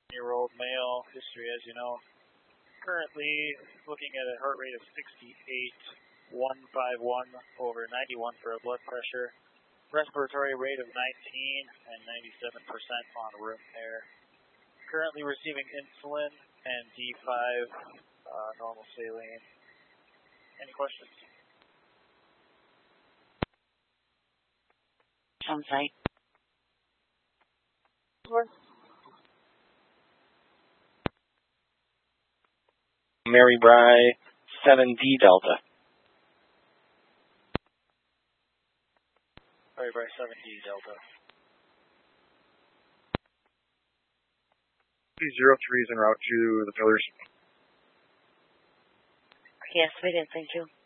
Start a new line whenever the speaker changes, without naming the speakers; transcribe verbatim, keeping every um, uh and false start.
Year-old male, history as you know. Currently looking at a heart rate of sixty-eight, one fifty-one over ninety-one for a blood pressure. Respiratory rate of nineteen and ninety-seven percent on room air. Currently receiving insulin and D five, uh, normal saline. Any questions?
On site.
Mary Bry, seven D Delta.
Mary Bry, seven D Delta.
zero three is en route to the pillars.
Yes, we did, thank you.